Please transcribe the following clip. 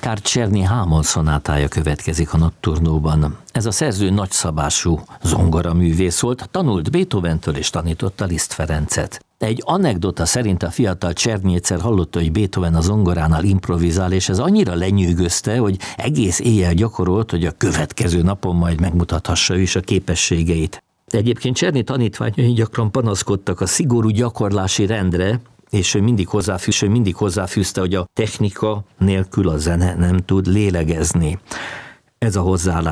Richard Czerny Hammond szonátája következik a Notturnóban. Ez a szerző nagyszabású zongoraművész volt, tanult Beethoventől és tanította Liszt Ferencet. Egy anekdota szerint a fiatal Czerny egyszer hallotta, hogy Beethoven a zongoránál improvizál, és ez annyira lenyűgözte, hogy egész éjjel gyakorolt, hogy a következő napon majd megmutathassa ő is a képességeit. Egyébként Czerny tanítványai gyakran panaszkodtak a szigorú gyakorlási rendre, és ő mindig hozzáfűzte, hogy a technika nélkül a zene nem tud lélegezni. Ez a hozzáállás